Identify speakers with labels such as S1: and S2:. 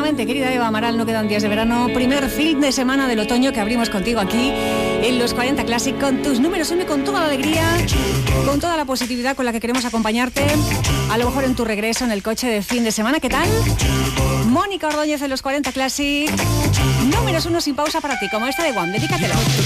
S1: Efectivamente, querida Eva Amaral, no quedan días de verano. Primer fin de semana del otoño que abrimos contigo aquí en los 40 Classic con tus números uno y con toda la alegría, con toda la positividad con la que queremos acompañarte. A lo mejor en tu regreso en el coche de fin de semana. ¿Qué tal? Mónica Ordóñez en los 40 Classic. Números uno sin pausa para ti, como esta de One. Dedícatelo.